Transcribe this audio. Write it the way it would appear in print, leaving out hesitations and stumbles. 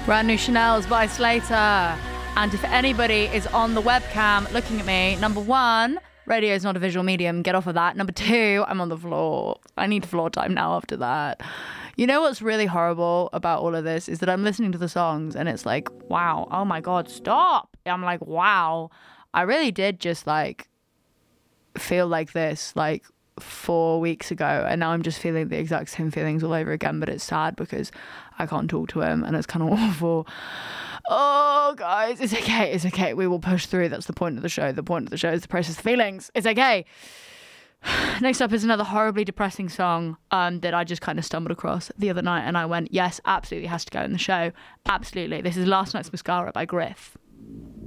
Brand new Chanel's by Slater. And if anybody is on the webcam looking at me, number one, radio is not a visual medium. Get off of that. Number two, I'm on the floor. I need floor time now after that. You know what's really horrible about all of this is that I'm listening to the songs and it's like, wow, oh my God, stop. I'm like, wow, I really did just like feel like this like 4 weeks ago, and now I'm just feeling the exact same feelings all over again. But it's sad because I can't talk to him and it's kind of awful. Oh guys, it's okay, we will push through. That's the point of the show. The point of the show is the process of feelings. It's okay. Next up is another horribly depressing song that I just kind of stumbled across the other night, and I went, yes, absolutely has to go in the show. Absolutely. This is Last Night's Mascara by Griff.